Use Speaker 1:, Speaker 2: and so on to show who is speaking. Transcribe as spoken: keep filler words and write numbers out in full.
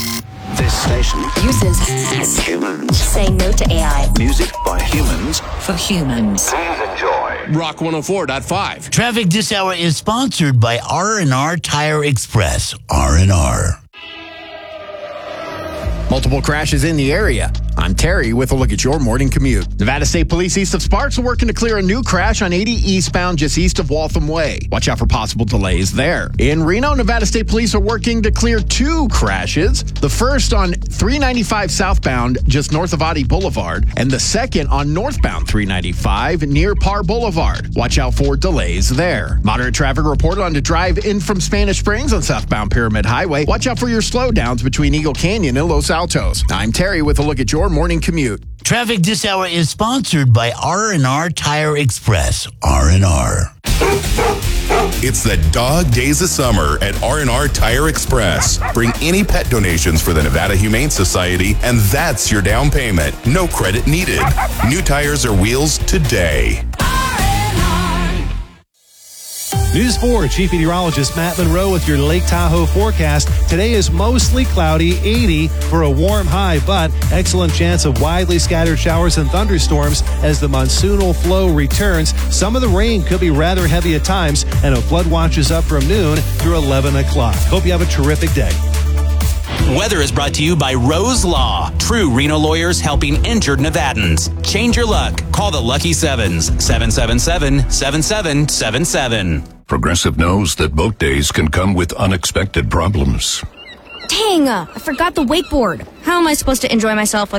Speaker 1: This station
Speaker 2: uses
Speaker 1: humans.
Speaker 2: Say no to A I.
Speaker 1: Music by humans.
Speaker 2: For humans.
Speaker 1: Please enjoy.
Speaker 3: Rock one oh four point five.
Speaker 4: Traffic this hour is sponsored by R and R Tire Express. R and R.
Speaker 3: Multiple crashes in the area. I'm Terry with a look at your morning commute. Nevada State Police east of Sparks are working to clear a new crash on eighty eastbound just east of Waltham Way. Watch out for possible delays there. In Reno, Nevada State Police are working to clear two crashes. The first on three ninety-five southbound just north of Oddie Boulevard, and the second on northbound three ninety-five near Parr Boulevard. Watch out for delays there. Moderate traffic reported on the drive in from Spanish Springs on southbound Pyramid Highway. Watch out for your slowdowns between Eagle Canyon and Los Altos. I'm Terry with a look at your morning commute.
Speaker 4: Traffic this hour is sponsored by R and R Tire Express. R and R.
Speaker 5: It's the dog days of summer at R and R Tire Express. Bring any pet donations for the Nevada Humane Society, and that's your down payment. No credit needed. New tires or wheels today.
Speaker 6: News four, Chief Meteorologist Matt Monroe with your Lake Tahoe forecast. Today is mostly cloudy, eighty for a warm high, but excellent chance of widely scattered showers and thunderstorms as the monsoonal flow returns. Some of the rain could be rather heavy at times, and a flood watch is up from noon through eleven o'clock. Hope you have a terrific day.
Speaker 7: Weather is brought to you by Rose Law. True Reno lawyers helping injured Nevadans. Change your luck. Call the Lucky Sevens. seven seven seven, seven seven seven seven.
Speaker 8: Progressive knows that boat days can come with unexpected problems.
Speaker 9: Dang, I forgot the wakeboard. How am I supposed to enjoy myself with